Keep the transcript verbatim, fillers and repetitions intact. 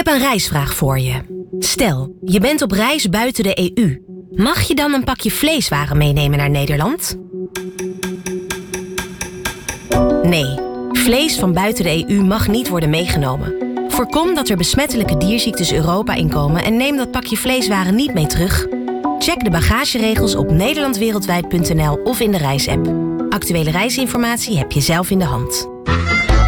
een reisvraag voor je. Stel, je bent op reis buiten de E U. Mag je dan een pakje vleeswaren meenemen naar Nederland? Nee, vlees van buiten de E U mag niet worden meegenomen. Voorkom dat er besmettelijke dierziektes Europa inkomen en neem dat pakje vleeswaren niet mee terug. Check de bagageregels op nederlandwereldwijd punt n l of in de reisapp. Actuele reisinformatie heb je zelf in de hand.